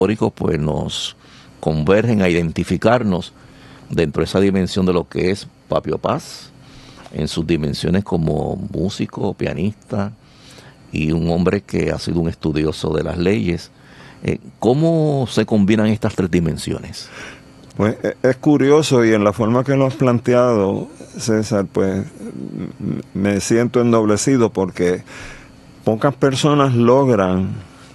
históricos pues nos convergen a identificarnos dentro de esa dimensión de lo que es Papio Paz, en sus dimensiones como músico, pianista y un hombre que ha sido un estudioso de las leyes. ¿Cómo se combinan estas tres dimensiones? Pues es curioso, y en la forma que lo has planteado, César, pues me siento ennoblecido, porque pocas personas logran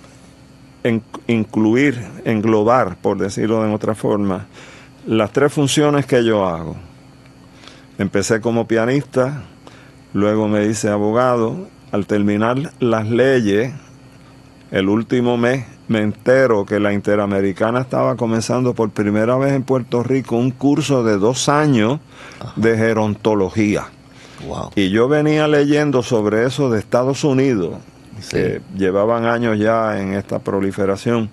incluir, englobar, por decirlo de otra forma, las tres funciones que yo hago. Empecé como pianista, luego me hice abogado. Al terminar las leyes, el último mes me entero que la Interamericana estaba comenzando por primera vez en Puerto Rico un curso de 2 años de gerontología. Wow. Y yo venía leyendo sobre eso de Estados Unidos, Sí. que llevaban años ya en esta proliferación,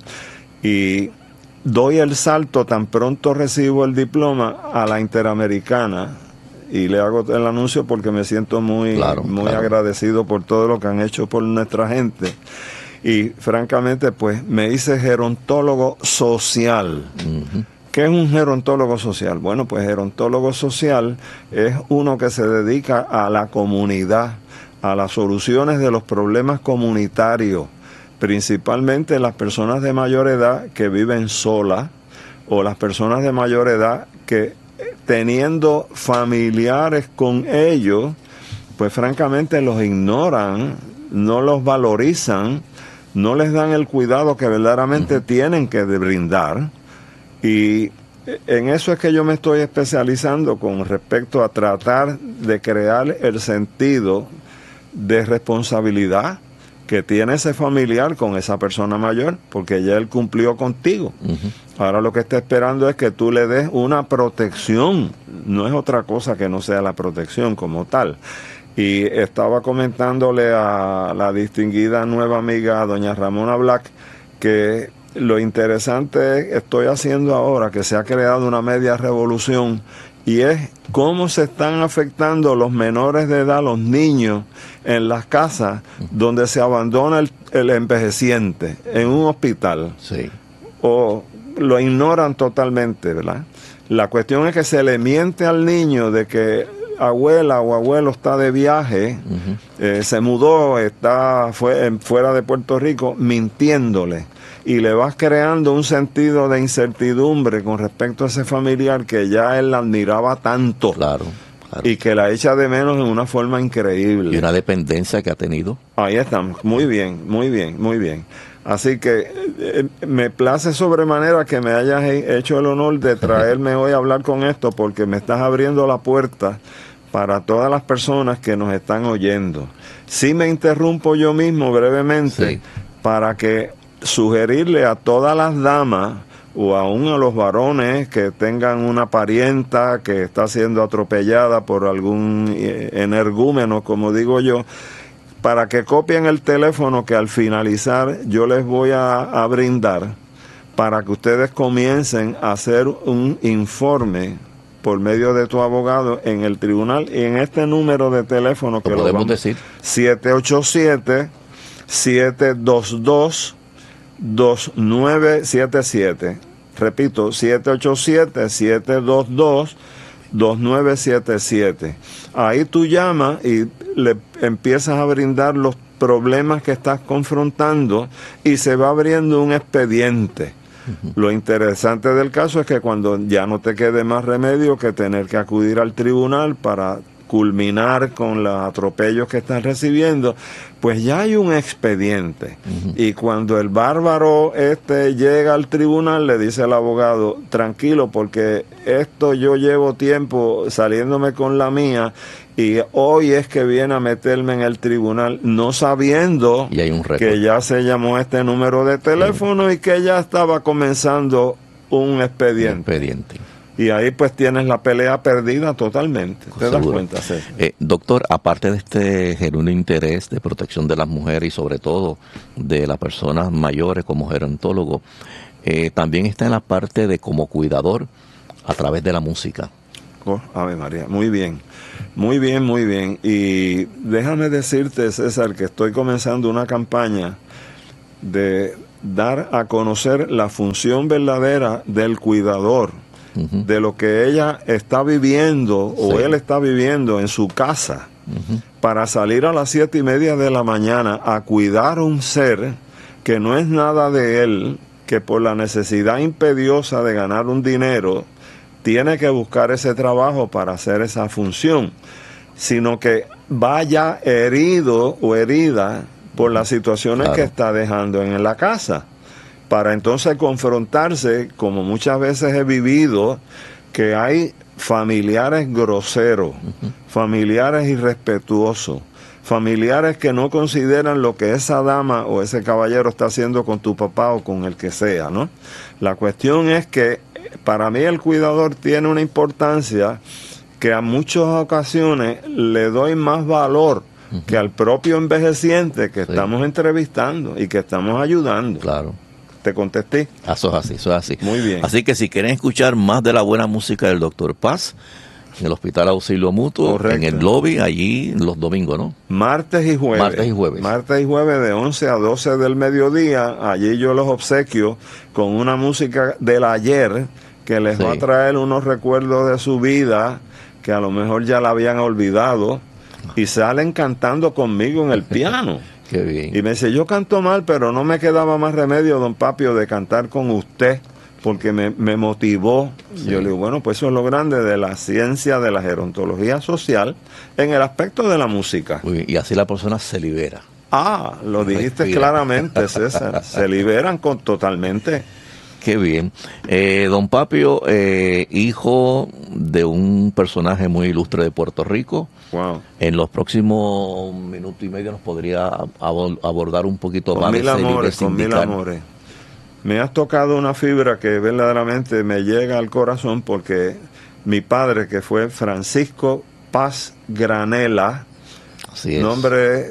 y doy el salto tan pronto recibo el diploma a la Interamericana, y le hago el anuncio porque me siento muy agradecido por todo lo que han hecho por nuestra gente. Y francamente, pues me hice gerontólogo social. Uh-huh. ¿Qué es un gerontólogo social? Bueno, pues gerontólogo social es uno que se dedica a la comunidad, a las soluciones de los problemas comunitarios, principalmente las personas de mayor edad que viven solas, o las personas de mayor edad que, teniendo familiares con ellos, pues francamente los ignoran, no los valorizan, no les dan el cuidado que verdaderamente tienen que brindar. Y en eso es que yo me estoy especializando con respecto a tratar de crear el sentido de responsabilidad que tiene ese familiar con esa persona mayor, porque ya él cumplió contigo. Ahora lo que está esperando es que tú le des una protección, no es otra cosa que no sea la protección como tal. Y estaba comentándole a la distinguida nueva amiga, doña Ramona Black, que lo interesante es, estoy haciendo ahora que se ha creado una media revolución, y es cómo se están afectando los menores de edad, los niños, en las casas donde se abandona el envejeciente, en un hospital. Sí. O lo ignoran totalmente, ¿verdad? La cuestión es que se le miente al niño de que abuela o abuelo está de viaje, se mudó, está fuera de Puerto Rico, mintiéndole. Y le vas creando un sentido de incertidumbre con respecto a ese familiar que ya él admiraba tanto. Claro. Y que la echa de menos en una forma increíble. Y una dependencia que ha tenido. Ahí estamos. Muy bien, muy bien, muy bien. Así que me place sobremanera que me hayas hecho el honor de traerme hoy a hablar con esto, porque me estás abriendo la puerta para todas las personas que nos están oyendo. Sí me interrumpo yo mismo brevemente para que sugerirle a todas las damas o aún a los varones que tengan una parienta que está siendo atropellada por algún energúmeno, como digo yo, para que copien el teléfono que al finalizar yo les voy a brindar, para que ustedes comiencen a hacer un informe por medio de tu abogado en el tribunal, y en este número de teléfono que lo podemos decir, 787-722-2977. Repito, 787-722-2977. Ahí tú llamas y le empiezas a brindar los problemas que estás confrontando, y se va abriendo un expediente. Lo interesante del caso es que cuando ya no te quede más remedio que tener que acudir al tribunal para culminar con los atropellos que están recibiendo, pues ya hay un expediente. Y cuando el bárbaro llega al tribunal, le dice al abogado: tranquilo, porque esto yo llevo tiempo saliéndome con la mía, y hoy es que viene a meterme en el tribunal, no sabiendo que ya se llamó este número de teléfono y que ya estaba comenzando un expediente. Y ahí pues tienes la pelea perdida totalmente. ¿Te das cuenta, César? Doctor, aparte de este genuino interés de protección de las mujeres y sobre todo de las personas mayores como gerontólogo, también está en la parte de como cuidador a través de la música. Ave María, muy bien. Muy bien, muy bien. Y déjame decirte, César, que estoy comenzando una campaña de dar a conocer la función verdadera del cuidador, de lo que ella está viviendo o él está viviendo en su casa, para salir a las 7:30 de la mañana a cuidar un ser que no es nada de él, que por la necesidad impediosa de ganar un dinero tiene que buscar ese trabajo para hacer esa función, sino que vaya herido o herida por las situaciones que está dejando en la casa, para entonces confrontarse, como muchas veces he vivido, que hay familiares groseros, familiares irrespetuosos, familiares que no consideran lo que esa dama o ese caballero está haciendo con tu papá o con el que sea, ¿no? La cuestión es que para mí el cuidador tiene una importancia que a muchas ocasiones le doy más valor que al propio envejeciente que estamos entrevistando y que estamos ayudando. Claro. ¿Te contesté? Eso es así, eso es así. Muy bien. Así que si quieren escuchar más de la buena música del Dr. Paz, en el Hospital Auxilio Mutuo, Correcto. en el lobby, allí los domingos, ¿no? Martes y jueves. Martes y jueves. Martes y jueves de 11 a 12 del mediodía. Allí yo los obsequio con una música del ayer que les va a traer unos recuerdos de su vida que a lo mejor ya la habían olvidado y salen cantando conmigo en el piano. Qué bien. Y me dice, yo canto mal, pero no me quedaba más remedio, don Papio, de cantar con usted, porque me motivó. Yo le digo, bueno, pues eso es lo grande de la ciencia de la gerontología social en el aspecto de la música. Muy bien. Y así la persona se libera. Ah, lo dijiste claramente, César. Se liberan totalmente. Qué bien. Don Papio, hijo de un personaje muy ilustre de Puerto Rico. Wow. En los próximos minuto y medio nos podría abordar un poquito más de ese libre Con mil sindical. amores. Me has tocado una fibra que verdaderamente me llega al corazón, porque mi padre, que fue Francisco Paz Granela, Así es. nombre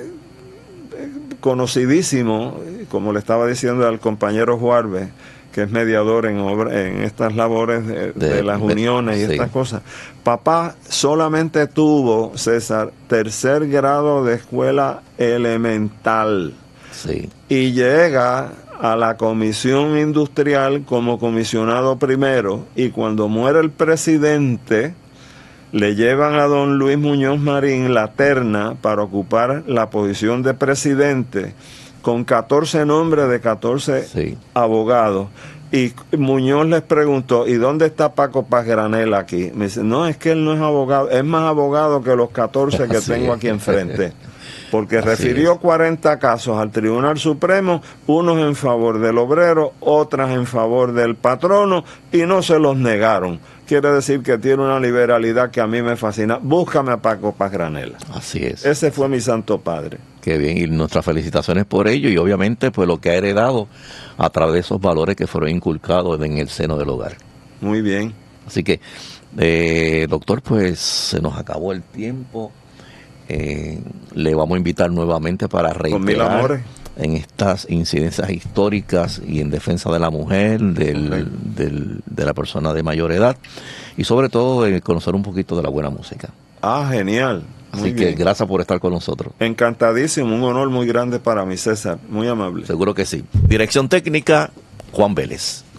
conocidísimo, como le estaba diciendo al compañero Juarbe, que es mediador en estas labores de las uniones y estas cosas. Papá solamente tuvo, César, 3er grado de escuela elemental. Sí. Y llega a la comisión industrial como comisionado primero, y cuando muere el presidente, le llevan a don Luis Muñoz Marín la terna para ocupar la posición de presidente, con 14 nombres de 14 abogados. Y Muñoz les preguntó, ¿y dónde está Paco Paz Granel aquí? Me dice, no, es que él no es abogado, es más abogado que los 14 que tengo aquí enfrente. Porque refirió 40 casos al Tribunal Supremo, unos en favor del obrero, otras en favor del patrono, y no se los negaron. Quiere decir que tiene una liberalidad que a mí me fascina. Búscame a Paco Paz Granela. Así es. Ese fue mi santo padre. Qué bien, y nuestras felicitaciones por ello, y obviamente pues lo que ha heredado a través de esos valores que fueron inculcados en el seno del hogar. Muy bien. Así que, doctor, pues se nos acabó el tiempo. Le vamos a invitar nuevamente para reiterar en estas incidencias históricas y en defensa de la mujer, de la persona de mayor edad, y sobre todo conocer un poquito de la buena música. Ah, genial. Así que gracias por estar con nosotros. Encantadísimo, un honor muy grande para mí, César. Muy amable. Seguro que sí. Dirección técnica, Juan Vélez.